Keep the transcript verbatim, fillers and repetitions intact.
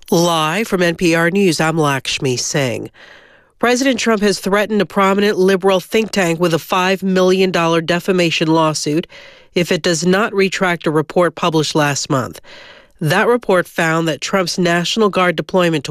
Live from N P R News, I'm Lakshmi Singh. President Trump has threatened a prominent liberal think tank with a five million dollars defamation lawsuit if it does not retract a report published last month. That report found that Trump's National Guard deployment to